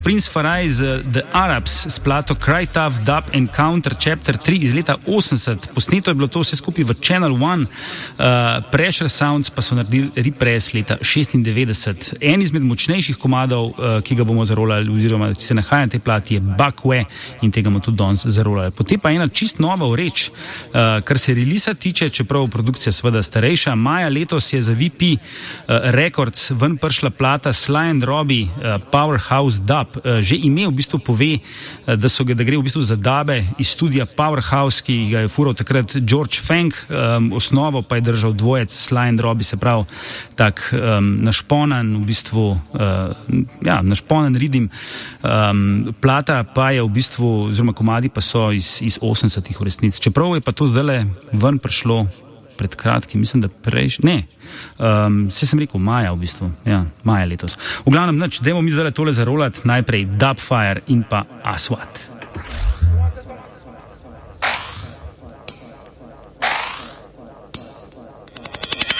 Prince Farai z The Arabs s plato Cry Tough Dub Encounter Chapter 3 iz leta 80. Posneto je bilo to vse skupaj v Channel One, Pressure Sounds pa so naredili repress leta 96. En izmed močnejših komadov, ki ga bomo zarolali, oziroma ki se nahaja na tej plati, je Buckway in tega bomo tudi danes zarolali. Potem pa ena čist nova vreč, kar se releasa tiče, čeprav produkcija seveda starejša. Maja letos je za VP Records ven prišla plata Sly and Robbie Powerhouse Dub. Že ime v bistvu pove, da gre v bistvu za dabe iz studija Powerhouse, ki ga je fural takrat George Feng, osnovo pa je držal dvojec Sly and Robbie, se pravi tak našponan v bistvu, našponan ridim. Plata pa je v bistvu, oziroma komadi pa so iz 80-ih v resnici. Čeprav je pa to zdajle ven prišlo pred kratkim, mislim, da sem rekel maja v bistvu, maja letos. V glavnem, dajmo mi zdaj tole zarolati, najprej Dubfire in pa Aswad.